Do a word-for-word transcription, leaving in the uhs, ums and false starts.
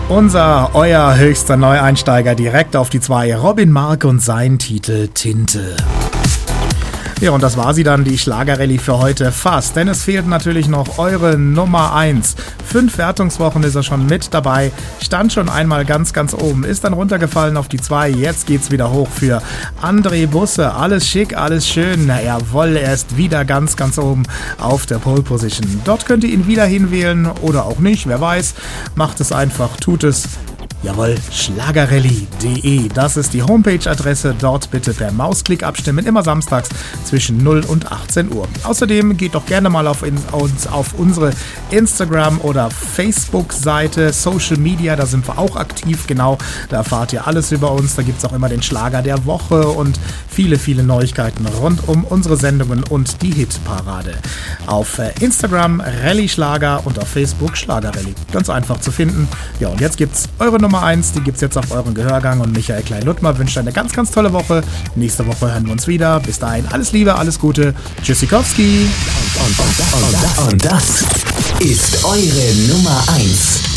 Unser, euer höchster Neueinsteiger direkt auf die zwei, Robin Mark und sein Titel Tinte. Ja, und das war sie dann, die Schlagerrallye für heute fast, denn es fehlt natürlich noch eure Nummer eins. Fünf Wertungswochen ist er schon mit dabei, stand schon einmal ganz, ganz oben, ist dann runtergefallen auf die zwei, jetzt geht's wieder hoch für André Busse. Alles schick, alles schön, na jawohl, er ist wieder ganz, ganz oben auf der Pole Position. Dort könnt ihr ihn wieder hinwählen oder auch nicht, wer weiß, macht es einfach, tut es. Jawohl, schlagerrallye punkt de, das ist die Homepage-Adresse, dort bitte per Mausklick abstimmen, immer samstags zwischen null und achtzehn Uhr. Außerdem geht doch gerne mal auf, in, uns, auf unsere Instagram- oder Facebook-Seite, Social Media, da sind wir auch aktiv, genau, da erfahrt ihr alles über uns, da gibt es auch immer den Schlager der Woche und viele, viele Neuigkeiten rund um unsere Sendungen und die Hitparade. Auf Instagram Rallye Schlager und auf Facebook Schlagerrallye, ganz einfach zu finden. Ja, und jetzt gibt's eure Nummer eins, die gibt's jetzt auf euren Gehörgang und Michael Klein-Luttmer wünscht eine ganz, ganz tolle Woche. Nächste Woche hören wir uns wieder. Bis dahin alles Liebe, alles Gute. Tschüssikowski. Und, und, und, und, und das ist eure Nummer eins.